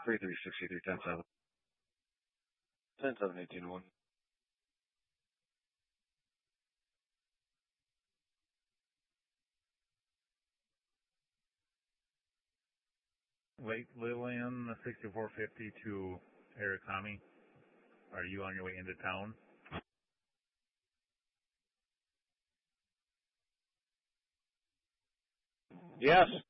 3363 107. 107 1801. Lake Lillian, 6450 to Arakami. Are you on your way into town? Yes.